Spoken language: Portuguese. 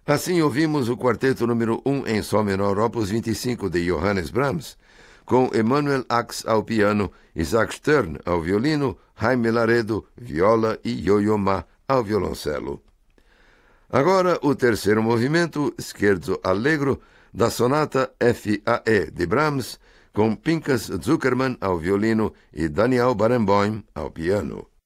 Assim ouvimos o quarteto número 1 em Sol menor, opus 25 de Johannes Brahms, com Emanuel Ax ao piano, Isaac Stern ao violino, Jaime Laredo, viola e Yo-Yo Ma ao violoncelo. Agora o terceiro movimento, Scherzo Allegro, da sonata F.A.E. de Brahms, com Pinchas Zukerman ao violino e Daniel Barenboim ao piano.